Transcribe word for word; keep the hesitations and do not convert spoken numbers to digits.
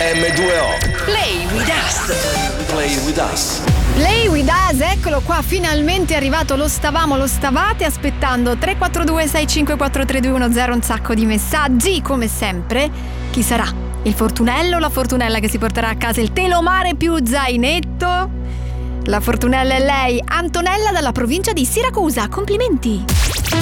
emme due o. Play with us. Play with us. Play with us, eccolo qua, finalmente è arrivato, lo stavamo, lo stavate aspettando. Tre quattro due sei cinque quattro tre due uno zero, un sacco di messaggi, come sempre. Chi sarà? Il fortunello o la fortunella che si porterà a casa il telomare più zainetto? La fortunella è lei, Antonella dalla provincia di Siracusa, complimenti!